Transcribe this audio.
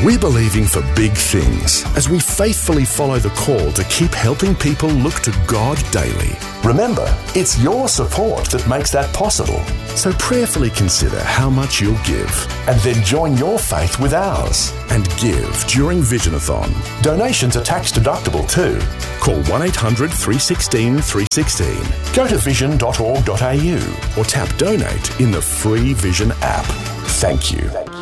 We're believing for big things as we faithfully follow the call to keep helping people look to God daily. Remember, it's your support that makes that possible. So prayerfully consider how much you'll give And then join your faith with ours. and give during Visionathon. Donations are tax deductible too. Call 1-800 316 316 Go to vision.org.au. or tap donate in the free Vision app. Thank you.